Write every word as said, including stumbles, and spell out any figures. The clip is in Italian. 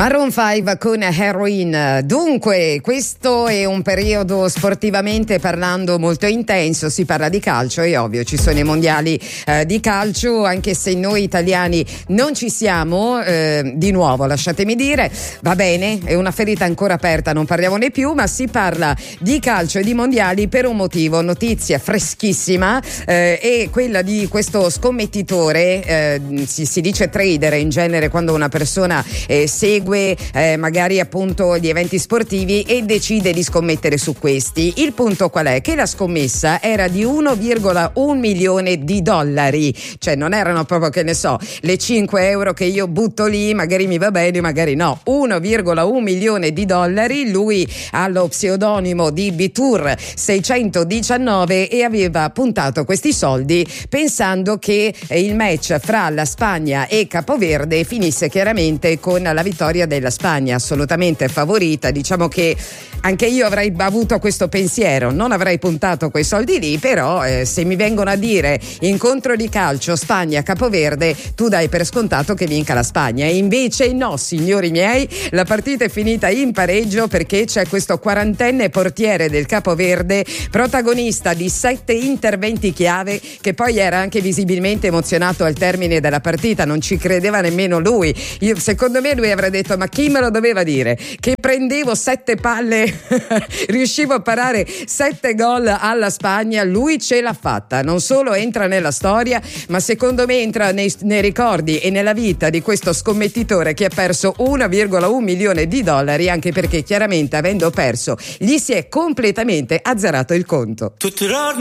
Maroon cinque con Heroin. Dunque, questo è un periodo sportivamente parlando molto intenso, si parla di calcio, è ovvio, ci sono i mondiali eh, di calcio, anche se noi italiani non ci siamo, eh, di nuovo lasciatemi dire, va bene, è una ferita ancora aperta, non parliamone più, ma si parla di calcio e di mondiali per un motivo, notizia freschissima, eh, è quella di questo scommettitore, eh, si, si dice trader in genere quando una persona eh, segue Eh, magari appunto gli eventi sportivi e decide di scommettere su questi. Il punto qual è? Che la scommessa era di uno virgola uno milione di dollari, cioè non erano proprio, che ne so, le cinque euro che io butto lì, magari mi va bene, magari no, uno virgola uno milione di dollari. Lui ha lo pseudonimo di Bitur seicentodiciannove e aveva puntato questi soldi pensando che il match fra la Spagna e Capoverde finisse chiaramente con la vittoria della Spagna, assolutamente favorita. Diciamo che anche io avrei avuto questo pensiero, non avrei puntato quei soldi lì, però eh, se mi vengono a dire incontro di calcio Spagna-Capoverde, tu dai per scontato che vinca la Spagna, e invece no, signori miei, la partita è finita in pareggio perché c'è questo quarantenne portiere del Capoverde, protagonista di sette interventi chiave, che poi era anche visibilmente emozionato al termine della partita, non ci credeva nemmeno lui. Io, secondo me lui avrà detto: ma chi me lo doveva dire che prendevo sette palle, riuscivo a parare sette gol alla Spagna? Lui ce l'ha fatta, non solo entra nella storia, ma secondo me entra nei, nei ricordi e nella vita di questo scommettitore che ha perso uno virgola uno milione di dollari, anche perché chiaramente avendo perso gli si è completamente azzerato il conto.